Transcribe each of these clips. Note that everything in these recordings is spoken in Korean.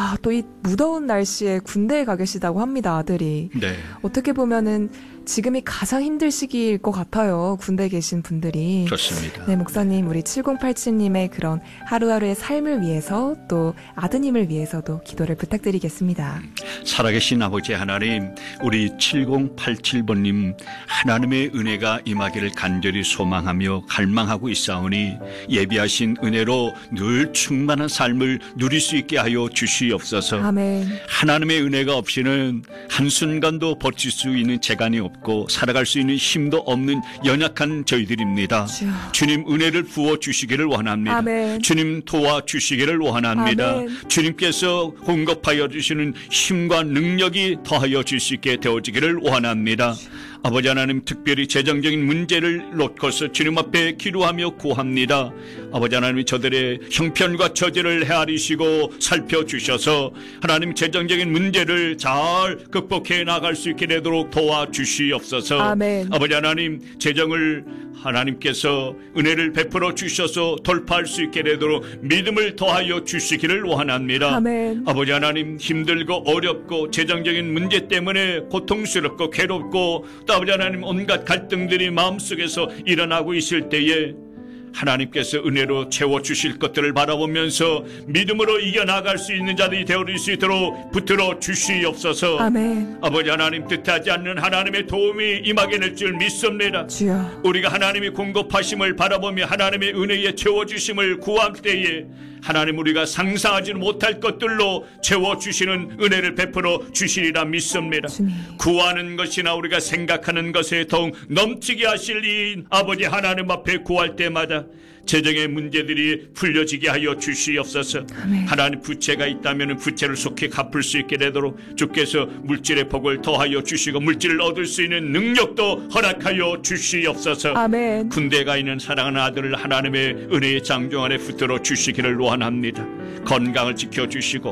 또 이 무더운 날씨에 군대에 가 계시다고 합니다, 아들이. 네. 어떻게 보면은 지금이 가장 힘들 시기일 것 같아요, 군대에 계신 분들이. 그렇습니다. 네, 목사님, 우리 7087님의 그런 하루하루의 삶을 위해서 또 아드님을 위해서도 기도를 부탁드리겠습니다. 살아계신 아버지 하나님, 우리 7087번님 하나님의 은혜가 임하기를 간절히 소망하며 갈망하고 있사오니 예비하신 은혜로 늘 충만한 삶을 누릴 수 있게 하여 주시옵소서. 아멘. 하나님의 은혜가 없이는 한순간도 버틸 수 있는 재간이 없고 살아갈 수 있는 힘도 없는 연약한 저희들입니다. 주님 은혜를 부어주시기를 원합니다. 아멘. 주님 도와주시기를 원합니다. 아멘. 주님께서 공급하여 주시는 힘과 능력이 더하여 줄 수 있게 되어지기를 원합니다. 아버지 하나님, 특별히 재정적인 문제를 놓고서 주님 앞에 기도하며 구합니다. 아버지 하나님, 저들의 형편과 처지를 헤아리시고 살펴주셔서 하나님 재정적인 문제를 잘 극복해 나갈 수 있게 되도록 도와주시옵소서. 아멘. 아버지 하나님, 재정을 하나님께서 은혜를 베풀어 주셔서 돌파할 수 있게 되도록 믿음을 더하여 주시기를 원합니다. 아멘. 아버지 하나님, 힘들고 어렵고 재정적인 문제 때문에 고통스럽고 괴롭고 또 아버지 하나님 온갖 갈등들이 마음속에서 일어나고 있을 때에 하나님께서 은혜로 채워주실 것들을 바라보면서 믿음으로 이겨나갈 수 있는 자들이 되어줄 수 있도록 붙들어 주시옵소서. 아멘. 아버지 하나님, 뜻하지 않는 하나님의 도움이 임하게 될 줄 믿습니다. 주여. 우리가 하나님의 공급하심을 바라보며 하나님의 은혜에 채워주심을 구할 때에 하나님, 우리가 상상하지는 못할 것들로 채워주시는 은혜를 베풀어 주시리라 믿습니다. 주님. 구하는 것이나 우리가 생각하는 것에 더욱 넘치게 하실 이 아버지 하나님 앞에 구할 때마다 재정의 문제들이 풀려지게 하여 주시옵소서. 아멘. 하나님, 부채가 있다면 부채를 속히 갚을 수 있게 되도록 주께서 물질의 복을 더하여 주시고 물질을 얻을 수 있는 능력도 허락하여 주시옵소서. 아멘. 군대에 가 있는 사랑하는 아들을 하나님의 은혜의 장종 안에 붙들어 주시기를 원합니다. 건강을 지켜주시고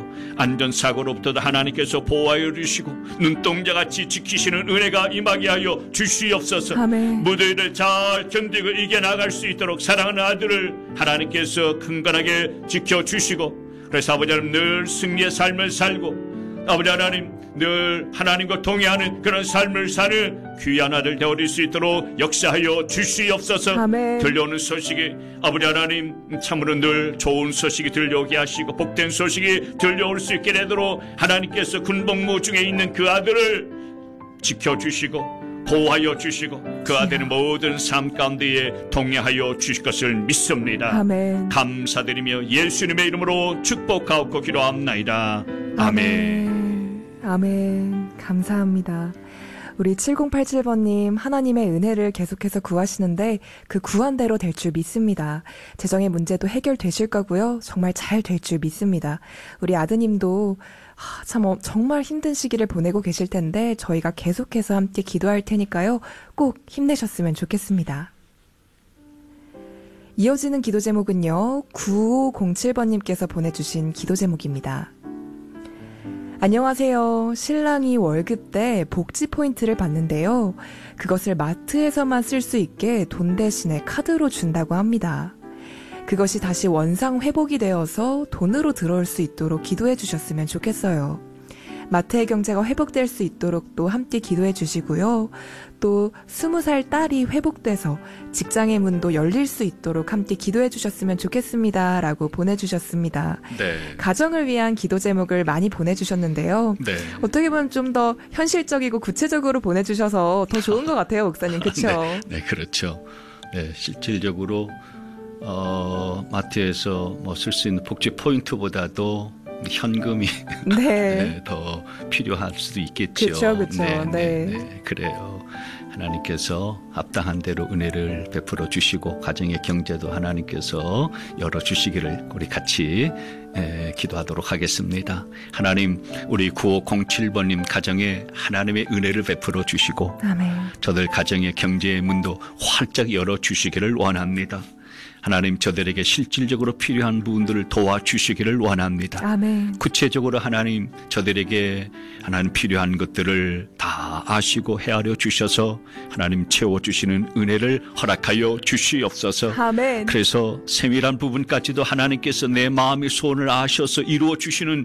안전사고로부터 하나님께서 보호하여 주시고 눈동자같이 지키시는 은혜가 임하게 하여 주시옵소서. 아멘. 무더위를 잘 견디고 이겨나갈 수 있도록 사랑하는 아들을 하나님께서 큰건하게 지켜주시고, 그래서 아버지 하나님 늘 승리의 삶을 살고 아버지 하나님 늘 하나님과 동행하는 그런 삶을 사는 귀한 아들 되어릴 수 있도록 역사하여 주시옵소서. 아멘. 들려오는 소식이 아버지 하나님 참으로 늘 좋은 소식이 들려오게 하시고 복된 소식이 들려올 수 있게 되도록 하나님께서 군복무 중에 있는 그 아들을 지켜주시고 보호하여 주시고 그 아들의 모든 삶 가운데에 동행하여 주실 것을 믿습니다. 아멘. 감사드리며 예수님의 이름으로 축복하옵고 기도합나이다. 아멘. 아멘. 아멘. 감사합니다. 우리 7087번님, 하나님의 은혜를 계속해서 구하시는데 그 구한 대로 될 줄 믿습니다. 재정의 문제도 해결되실 거고요. 정말 잘 될 줄 믿습니다. 우리 아드님도 정말 힘든 시기를 보내고 계실 텐데 저희가 계속해서 함께 기도할 테니까요. 꼭 힘내셨으면 좋겠습니다. 이어지는 기도 제목은요. 9507번님께서 보내주신 기도 제목입니다. 안녕하세요. 신랑이 월급 때 복지 포인트를 받는데요. 그것을 마트에서만 쓸 수 있게 돈 대신에 카드로 준다고 합니다. 그것이 다시 원상 회복이 되어서 돈으로 들어올 수 있도록 기도해 주셨으면 좋겠어요. 마트의 경제가 회복될 수 있도록 또 함께 기도해 주시고요. 또 20살 딸이 회복돼서 직장의 문도 열릴 수 있도록 함께 기도해 주셨으면 좋겠습니다. 라고 보내주셨습니다. 네. 가정을 위한 기도 제목을 많이 보내주셨는데요. 네. 어떻게 보면 좀 더 현실적이고 구체적으로 보내주셔서 더 좋은 것 같아요, 목사님. 그렇죠? 네, 네, 그렇죠. 네, 실질적으로 마트에서 뭐 쓸 수 있는 복지 포인트보다도 현금이 네. 네, 더 필요할 수도 있겠죠. 그렇죠. 네. 그래요. 하나님께서 합당한 대로 은혜를 베풀어 주시고 가정의 경제도 하나님께서 열어 주시기를 우리 같이 기도하도록 하겠습니다. 하나님, 우리 9507번님 가정에 하나님의 은혜를 베풀어 주시고 아멘. 저들 가정의 경제의 문도 활짝 열어 주시기를 원합니다. 하나님, 저들에게 실질적으로 필요한 부분들을 도와주시기를 원합니다. 아멘. 구체적으로 하나님, 저들에게 하나님 필요한 것들을 다 아시고 헤아려 주셔서 하나님 채워주시는 은혜를 허락하여 주시옵소서. 아멘. 그래서 세밀한 부분까지도 하나님께서 내 마음의 소원을 아셔서 이루어 주시는